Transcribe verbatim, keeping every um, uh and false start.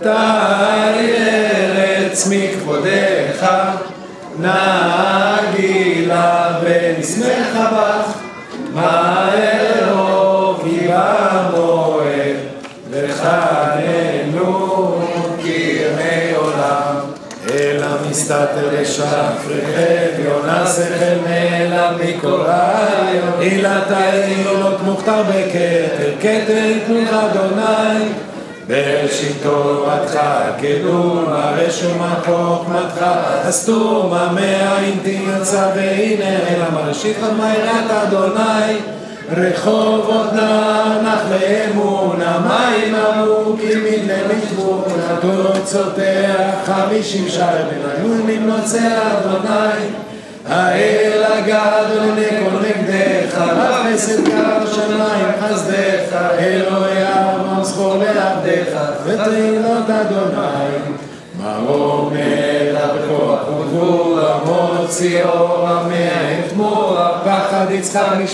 תאי ארץ מכבודך, נגילה ונשמח בך, מהר כי במועד, וחננו כימי עולם. אלא מסתתר לשפריכם, יונה שכל נעלם מקוראי, עילת העילות מוכתר בכתר, כתר יתנו אדוני, בראשית תורתך קדום הרשום החוק מדך, הסתום המאין תמצא, והנה אל המראשית חמה יראת אדוני, רחובות נח לאמונה, מים עמוקים מדלמיתבונה, תוצאותיה חמישים שער בניון ממנוצא אדוני, האל הגדול לכל נגדך, רב חסד גר שמיים חסדך, אלוהי אברהם זכור לעבדך, ותהילות אדוני, מרום אליו בכוח וגבורה, מוציא אור המאה את מורה, פחד יצחק